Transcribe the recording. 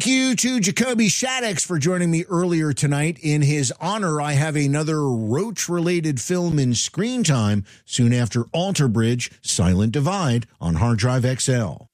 Thank you to Jacoby Shaddix for joining me earlier tonight. In his honor, I have another Roach-related film in screen time soon after Alter Bridge, Silent Divide on Hard Drive XL.